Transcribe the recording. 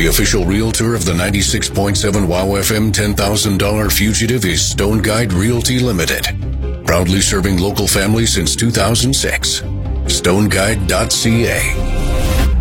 The official realtor of the 96.7 WOW FM $10,000 fugitive is Stone Guide Realty Limited. Proudly serving local families since 2006. StoneGuide.ca.